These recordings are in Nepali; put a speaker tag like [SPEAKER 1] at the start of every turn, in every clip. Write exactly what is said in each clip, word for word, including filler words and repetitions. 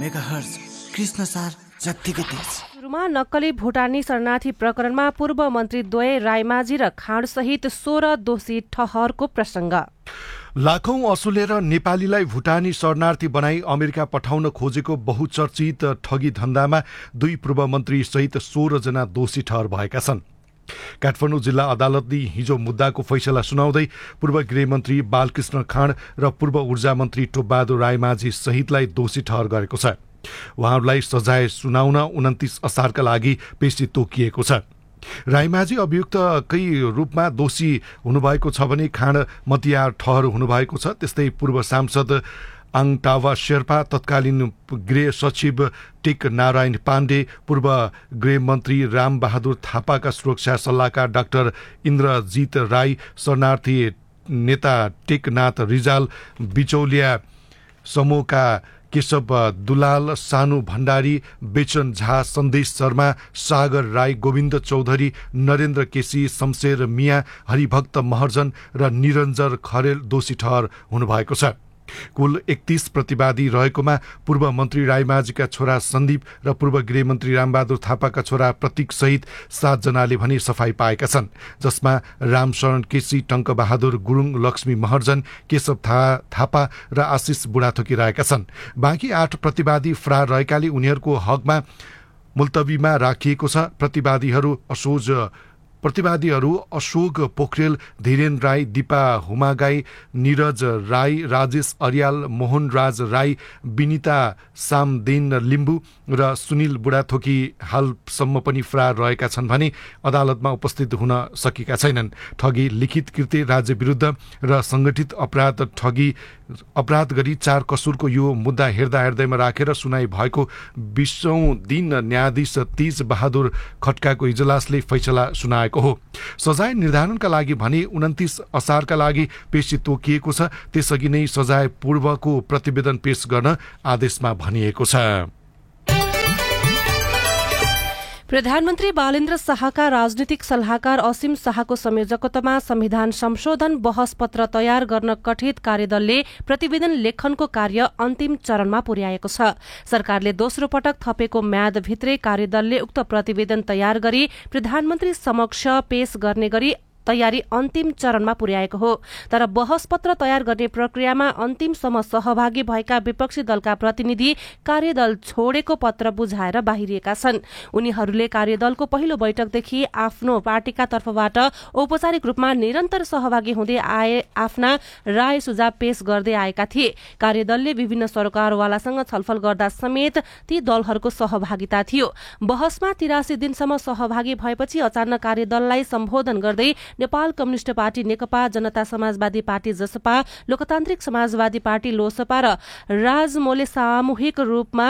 [SPEAKER 1] मेगाहर्ज कृष्णसार जत्तिकै तेज।
[SPEAKER 2] सुरुमा नक्कली भुटानी शरणार्थी प्रकरणमा पूर्व मन्त्री द्वय रायमाझी र खाँड सहित सोह्र दोषी ठहरको प्रसङ्ग।
[SPEAKER 3] लाखौं असुलेर नेपालीलाई भुटानी शरणार्थी बनाई अमेरिका पठाउन खोजेको बहुचर्चित ठगी धन्दामा दुई पूर्व मन्त्री सहित सोह्र जना दोषी ठहर भएका छन्। काठमाडौँ जिल्ला अदालतले हिजो मुद्दाको फैसला सुनाउँदै पूर्व गृहमन्त्री बालकृष्ण खाँड र पूर्व ऊर्जा मन्त्री टोपबहादुर रायमाझी सहितलाई दोषी ठहर गरेको छ। उहाँहरूलाई सजाय सुनाउन उन्तिस असारका लागि पेशी तोकिएको छ। रायमाझी अभियुक्तकै रूपमा दोषी हुनुभएको छ भने खाँड मतियार ठहर हुनुभएको छ। त्यस्तै पूर्व सांसद आङटावा शेर्पा, तत्कालीन गृह सचिव टेक नारायण पाण्डे, पूर्व गृहमन्त्री रामबहादुर थापाका सुरक्षा सल्लाहकार डाक्टर इन्द्रजित राई, शरणार्थी नेता टेकनाथ रिजाल, बिचौलिया समूहका केशव दुलाल, सानु भण्डारी, बेचन झा, सन्देश शर्मा, सागर राई, गोविन्द चौधरी, नरेन्द्र केसी, शमशेर मिया, हरिभक्त महर्जन र निरञ्जन खरेल दोषी ठहर हुनुभएको छ। कुल एकतीस प्रतिवादी रहेकोमा पूर्व मन्त्री रायमाझीका छोरा सन्दीप र पूर्व गृहमन्त्री रामबहादुर थापाका छोरा प्रतीक सहित सातजनाले भने सफाई पाएका छन्, जसमा रामशरण केसी, टङ्कबहादुर गुरुङ, लक्ष्मी महर्जन, केशव था, थापा र आशिष बुढाथोकी रहेका छन्। बाँकी आठ प्रतिवादी फरार रहेकाले उनीहरूको हकमा मुल्तवीमा राखिएको छ। प्रतिवादीहरू असोज प्रतिवादीहरू अशोक पोखरेल, धीरेन राई, दिपा हुमागाई, निरज राई, राजेश अर्याल, मोहन राज राई, विनिता सामदेन लिम्बू र सुनिल बुढाथोकी हालसम्म पनि फरार रहेका छन् भने अदालतमा उपस्थित हुन सकेका छैनन्। ठगी, लिखित कृत्य, राज्य विरुद्ध र संगठित अपराध ठगी अपराध गरी चार कसुरको यो मुद्दा हेर्दा हेर्दैमा राखेर सुनाई भएको बीसौं दिन न्यायाधीश तेज बहादुर खड्काको इजलासले फैसला सुनाएको हो। सजाय निर्धारणका लागि भने उन्तिस असारका लागि पेशी तोकिएको छ। त्यसअघि नै सजाय पूर्वको प्रतिवेदन पेश गर्न आदेशमा भनिएको छ।
[SPEAKER 2] प्रधानमन्त्री बालेन्द्र शाहका राजनीतिक सल्लाहकार असीम शाहको संयोजकत्वमा संविधान संशोधन बहस पत्र तयार गर्न गठित कार्यदलले प्रतिवेदन लेखनको कार्य अन्तिम चरणमा पुर्याएको छ। सरकारले दोस्रो पटक थपेको म्यादभित्रै कार्यदलले उक्त प्रतिवेदन तयार गरी प्रधानमन्त्री समक्ष पेश गर्ने गरी तयारी अन्तिम चरणमा पुर्याएको हो। तर बहस पत्र तयार गर्ने प्रक्रियामा अन्तिमसम्म सहभागी भएका विपक्षी दलका प्रतिनिधि कार्यदल छोडेको पत्र बुझाएर बाहिरिएका छन्। उनीहरूले कार्यदलको पहिलो बैठकदेखि आफ्नो पार्टीका तर्फबाट औपचारिक रूपमा निरन्तर सहभागी हुँदै आए आफ्ना राय सुझाव पेश गर्दै आएका थिए। कार्यदलले विभिन्न सरकारवालासँग छलफल गर्दा समेत ती दलहरूको सहभागिता थियो। बहसमा तिरासी दिनसम्म सहभागी भएपछि अचानक कार्यदललाई सम्बोधन गर्दै नेपाल कम्युनिष्ट पार्टी नेकपा, जनता समाजवादी पार्टी जसपा, लोकतान्त्रिक समाजवादी पार्टी लोसपा र राजमोले सामूहिक रूपमा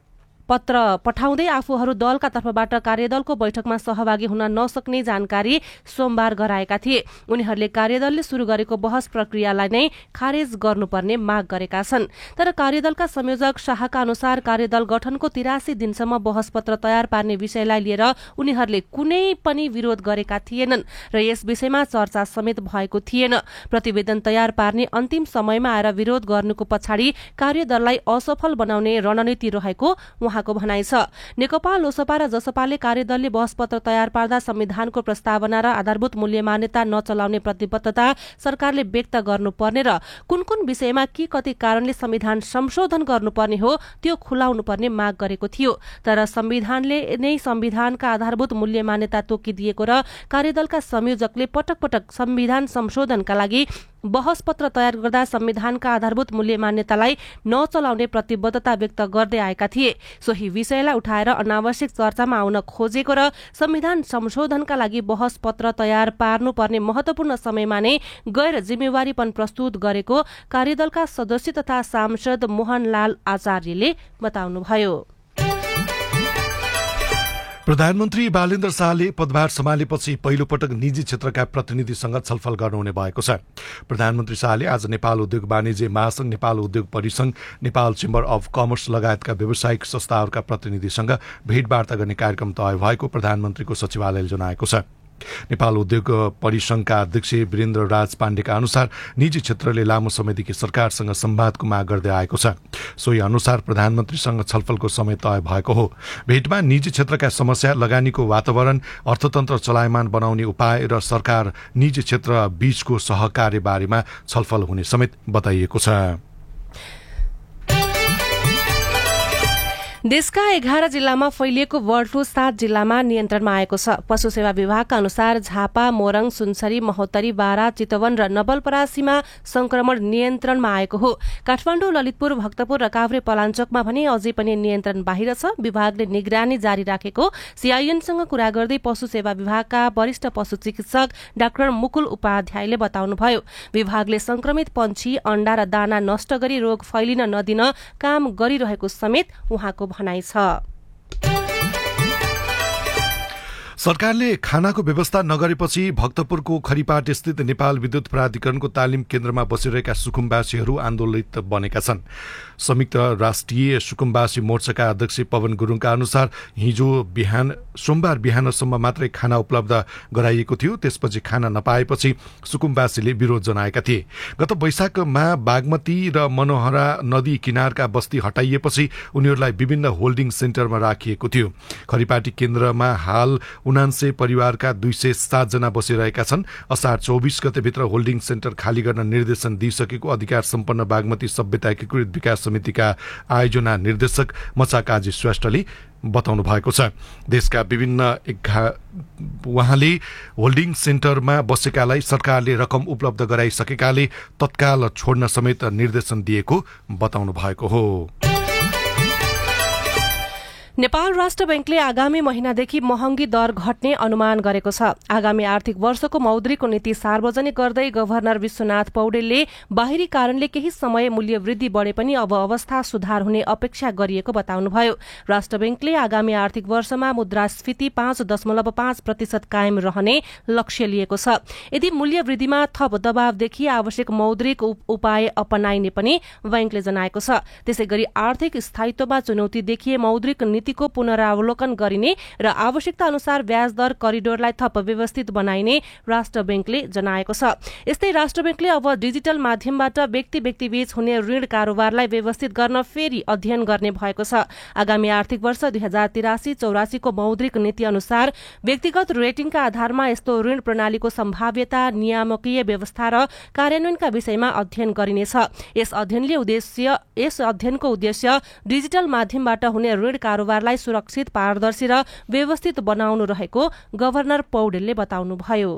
[SPEAKER 2] पत्र पठाउँदै आफूहरू दलका तर्फबाट कार्यदलको बैठकमा सहभागी हुन नसक्ने जानकारी सोमबार गराएका थिए। उनीहरूले कार्यदलले शुरू गरेको बहस प्रक्रियालाई नै खारेज गर्नुपर्ने माग गरेका छन्। तर कार्यदलका संयोजक शाहका अनुसार कार्यदल गठनको तिरासी दिनसम्म बहस पत्र तयार पार्ने विषयलाई लिएर उनीहरूले कुनै पनि विरोध गरेका थिएनन् र यस विषयमा चर्चा समेत भएको थिएन। प्रतिवेदन तयार पार्ने अन्तिम समयमा आएर विरोध गर्नुको पछाडि कार्यदललाई असफल बनाउने रणनीति रहेको उहाँ को भनाइ छ। नेकपा, लोसपा र जसपाले कार्यदलले बहसपत्र तयार पार्दा संविधानको प्रस्तावना र आधारभूत मूल्य मान्यता नचलाउने प्रतिबद्धता सरकारले व्यक्त गर्नुपर्ने र कुन कुन विषयमा के कति कारणले संविधान संशोधन गर्नुपर्ने हो त्यो खुलाउनु पर्ने माग गरेको थियो। तर संविधानले नै संविधानका आधारभूत मूल्य मान्यता तोकिदिएको र कार्यदलका संयोजकले पटक पटक संविधान संशोधनका लागि बहस पत्र तयार गर्दा संविधानका आधारभूत मूल्य मान्यतालाई नचलाउने प्रतिबद्धता व्यक्त गर्दै आएका थिए। सोही विषयलाई उठाएर अनावश्यक चर्चामा आउन खोजेको र संविधान संशोधनका लागि बहस पत्र तयार पार्नुपर्ने महत्वपूर्ण समयमा नै गैर जिम्मेवारीपन प्रस्तुत गरेको कार्यदलका सदस्य तथा सांसद मोहनलाल आचार्यले बताउनुभयो।
[SPEAKER 3] प्रधानमन्त्री बालेन्द्र शाहले पदभार सम्हालेपछि पहिलो पटक निजी क्षेत्रका प्रतिनिधिसँग छलफल गर्नुहुने भएको छ। प्रधानमन्त्री शाहले आज नेपाल उद्योग वाणिज्य महासंघ, नेपाल उद्योग परिसंघ, नेपाल चेम्बर अफ कमर्स लगायतका व्यावसायिक संस्थाहरूका प्रतिनिधिसँग भेटवार्ता गर्ने कार्यक्रम तय भएको प्रधानमन्त्रीको सचिवालयले जनाएको छ। नेपाल उद्योग परिसंघका अध्यक्ष वीरेन्द्र राज पाण्डेका अनुसार निजी क्षेत्रले लामो समयदेखि सरकारसँग संवादको माग गर्दै आएको छ। सोही अनुसार प्रधानमन्त्रीसँग छलफलको समय तय भएको हो। भेटमा निजी क्षेत्रका समस्या, लगानीको वातावरण, अर्थतन्त्र चलायमान बनाउने उपाय र सरकार निजी क्षेत्र बीचको सहकार्य बारेमा छलफल हुने समेत बताइएको छ।
[SPEAKER 2] देशका एघार जिल्लामा फैलिएको बर्ड फ्लू सात जिल्लामा नियन्त्रणमा आएको छ। पशु सेवा विभागका अनुसार झापा, मोरङ, सुनसरी, महोत्तरी, बारा, चितवन र नवलपरासीमा संक्रमण नियन्त्रणमा आएको हो। काठमाडौँ, ललितपुर, भक्तपुर र काभ्रे पलाञ्चोकमा भने अझै पनि नियन्त्रण बाहिर छ। विभागले निगरानी जारी राखेको सीआईएनसँग कुरा गर्दै पशु सेवा विभागका वरिष्ठ पशु चिकित्सक डाक्टर मुकुल उपाध्यायले बताउनुभयो। विभागले संक्रमित पंक्षी, अण्डा र दाना नष्ट गरी रोग फैलिन नदिन काम गरिरहेको समेत उहाँको भनाइ छ।
[SPEAKER 3] सरकारले खानाको व्यवस्था नगरेपछि भक्तपुरको खरिपाट स्थित नेपाल विद्युत प्राधिकरणको तालिम केन्द्रमा बसिरहेका सुकुम्बासीहरू आन्दोलित बनेका छन्। संयुक्त राष्ट्रिय सुकुम्बासी मोर्चाका अध्यक्ष पवन गुरुङका अनुसार हिजो बिहान सोमबार बिहानसम्म मात्रै खाना उपलब्ध गराइएको थियो। त्यसपछि खाना नपाएपछि सुकुम्बासीले विरोध जनाएका थिए। गत वैशाखमा बागमती र मनोहरा नदी किनारका बस्ती हटाइएपछि उनीहरूलाई विभिन्न होल्डिङ सेन्टरमा राखिएको थियो। खरिपाटी केन्द्रमा हाल उनान्से परिवारका दुई सय सातजना बसिरहेका छन्। असार चौबिस गतेभित्र होल्डिङ सेन्टर खाली गर्न निर्देशन दिइसकेको अधिकार सम्पन्न बागमती सभ्यता एकीकृत विकास समितिका आयोजना निर्देशक मचा काजी श्रेष्ठले बताउनु भएको छ। देशका विभिन्न उहाँले होल्डिङ सेन्टरमा बसेकालाई सरकारले रकम उपलब्ध गराइसकेकाले तत्काल छोड्न समेत निर्देशन दिएको बताउनु भएको हो।
[SPEAKER 2] नेपाल राष्ट्र बैंकले आगामी महिनादेखि महँगी दर घट्ने अनुमान गरेको छ। आगामी आर्थिक वर्षको मौद्रिक नीति सार्वजनिक गर्दै गभर्नर विश्वनाथ पौडेलले बाहिरी कारणले केही समय मूल्य वृद्धि बढे पनि अब अवस्था सुधार हुने अपेक्षा गरिएको बताउनुभयो। राष्ट्र बैंकले आगामी आर्थिक वर्षमा मुद्रास्फीति पाँच दशमलव पाँच प्रतिशत कायम रहने लक्ष्य लिएको छ। यदि मूल्य वृद्धिमा थप दबावदेखि आवश्यक मौद्रिक उपाय अपनाइने पनि बैंकले जनाएको छ। त्यसैगरी आर्थिक स्थायित्वमा चुनौती देखिए मौद्रिक नीति को पुनरावलोकन गरिने र आवश्यकता अनुसार ब्याज दर करिडोरलाई थप व्यवस्थित बनाइने राष्ट्र बैंकले जनाएको छ। यस्तै राष्ट्र बैंकले अब डिजिटल माध्यमबाट व्यक्ति व्यक्ति बीच हुने ऋण कारोबारलाई व्यवस्थित गर्न फेरि अध्ययन गर्ने भएको छ। आगामी आर्थिक वर्ष दुई हजार तिरासी चौरासी को मौद्रिक नीति अनुसार व्यक्तिगत रेटिङका आधारमा यस्तो ऋण प्रणालीको सम्भाव्यता, नियामकीय व्यवस्था र कार्यान्वयनका विषयमा अध्ययन गरिनेछ। यस अध्ययनले उद्देश्य यस अध्ययनको उद्देश्य डिजिटल माध्यमबाट हुने ऋण कारोबार लाई सुरक्षित, पारदर्शी र व्यवस्थित बनाउनु रहेको गभर्नर पौडेलले बताउनुभयो।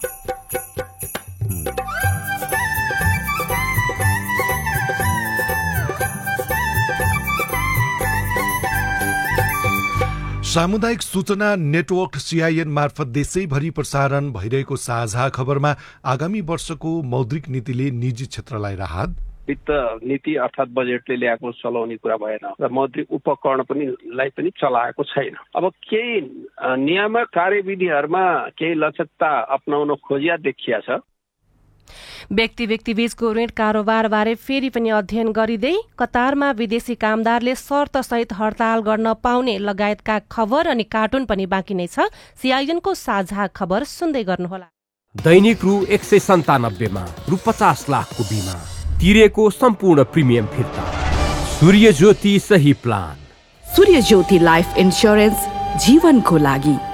[SPEAKER 3] सामुदायिक सूचना नेटवर्क सीआईएन मार्फत देशैभरि प्रसारण भइरहेको साझा खबरमा आगामी वर्षको मौद्रिक नीतिले निजी क्षेत्रलाई राहत,
[SPEAKER 4] वित्त नीति अर्थात बजेटले ल्याएको चलाउने कुरा भएन र मौद्रिक उपकरण पनि लाई पनि चलाएको छैन। अब केही नियामक कार्यविधिहरूमा केही लचकता अपनाउन खोजिया देखिया छ।
[SPEAKER 2] व्यक्ति व्यक्ति बीचको ऋण कारोबार बारे फेरि पनि अध्ययन गरिँदै कतारमा विदेशी कामदारले शर्त सहित हडताल गर्न पाउने लगायतका खबर अनि कार्टुन पनि बाँकी नै छ। सीआईएनको साझा खबर सुन्दै गर्नुहोला।
[SPEAKER 5] दैनिक रु एक सय सन्तानब्बेमा रु पचास लाखको बिमा तिरेको सम्पूर्ण प्रिमियम फिर्ता। सूर्य ज्योति सही प्लान।
[SPEAKER 6] सूर्य ज्योति लाइफ इन्स्योरेन्स जीवनको लागि।